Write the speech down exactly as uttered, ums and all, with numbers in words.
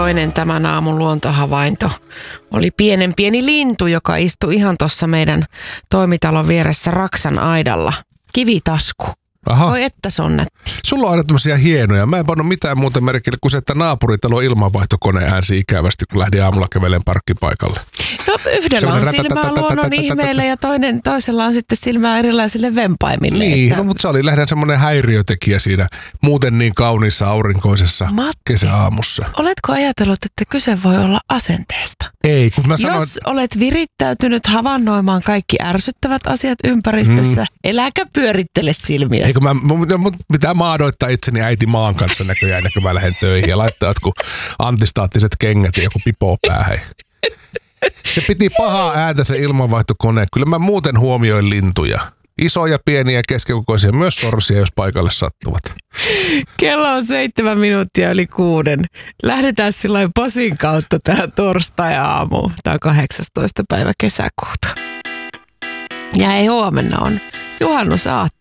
Toinen tämän aamun luontohavainto oli pienen pieni lintu, joka istui ihan tuossa meidän toimitalon vieressä Raksan aidalla. Kivitasku. Aha. Voi että se on nätti. Sulla on aina tämmöisiä hienoja. Mä en pannut mitään muuta merkille kuin se, että naapuritalo ilmanvaihtokone äänsi ikävästi, kun lähdin aamulla kävelemään parkkipaikalle. No yhdellä on silmää luonnon ihmeille ja toinen, toisella on sitten silmää erilaisille vempaimille. Niin, että... no, mutta se oli lähinnä semmoinen häiriötekijä siinä muuten niin kauniissa aurinkoisessa Matti, kesäaamussa. Oletko ajatellut, että kyse voi olla asenteesta? Ei, kun mä sanoin... Jos olet virittäytynyt havainnoimaan kaikki ärsyttävät asiat ympäristössä, mm. eläkä pyörittele silmiä. Eikö mä, mun pitää maadoittaa itseni äiti maan kanssa näköjään, ennen kuin mä lähden töihin ja laittaa jotkut antistaattiset kengät ja joku pipo päähän. Se piti pahaa ääntä se ilmanvaihtokone. Kyllä mä muuten huomioin lintuja. Isoja, pieniä, keskikokoisia, myös sorsia, jos paikalle sattuvat. Kello on seitsemän minuuttia yli kuuden. Lähdetään silloin posin kautta tähän torstai-aamuun. Tämä on kahdeksastoista päivä kesäkuuta. Ja ei huomenna on juhannusaatto.